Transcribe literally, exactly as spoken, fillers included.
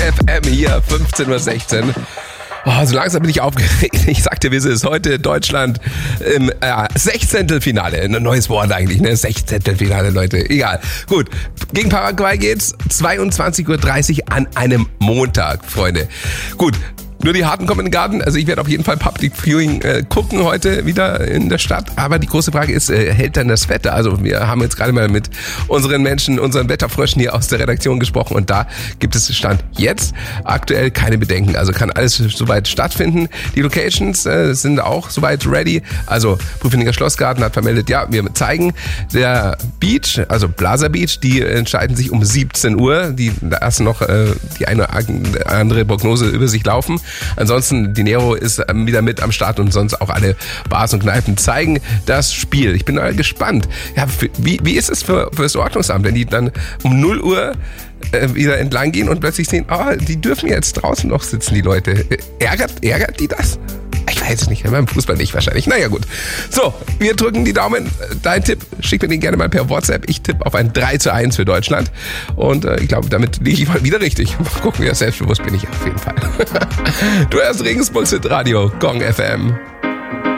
F M hier, fünfzehn Uhr sechzehn. Oh, so langsam bin ich aufgeregt. Ich sagte, wie es ist. Heute Deutschland im äh, Sechzehntelfinale. Ein neues Wort eigentlich, ne? Sechzehntelfinale, Leute. Egal. Gut. Gegen Paraguay geht's. zweiundzwanzig Uhr dreißig an einem Montag, Freunde. Gut. Nur die Harten kommen in den Garten. Also ich werde auf jeden Fall Public Viewing äh, gucken heute wieder in der Stadt. Aber die große Frage ist, äh, hält dann das Wetter? Also wir haben jetzt gerade mal mit unseren Menschen, unseren Wetterfröschen hier aus der Redaktion gesprochen. Und da gibt es Stand jetzt aktuell keine Bedenken. Also kann alles soweit stattfinden. Die Locations äh, sind auch soweit ready. Also Prüfeninger Schlossgarten hat vermeldet, ja, wir zeigen. Der Beach, also Plaza Beach, die entscheiden sich um siebzehn Uhr. Die lassen noch äh, die eine oder andere Prognose über sich laufen. Ansonsten, Dinero ist wieder mit am Start und sonst auch alle Bars und Kneipen zeigen das Spiel. Ich bin mal gespannt. Ja, für, wie, wie ist es für, für das Ordnungsamt, wenn die dann um null Uhr äh, wieder entlang gehen und plötzlich sehen, oh, die dürfen jetzt draußen noch sitzen, die Leute. Ärgert, ärgert die das? Ich weiß es nicht, beim Fußball nicht wahrscheinlich. Naja, gut. So, wir drücken die Daumen. Dein Tipp, schick mir den gerne mal per WhatsApp. Ich tippe auf ein drei zu eins für Deutschland. Und äh, ich glaube, damit liege ich mal wieder richtig. Mal gucken, wie selbstbewusst bin ich auf jeden Fall. Du hörst Regensburg Radio, Gong F M.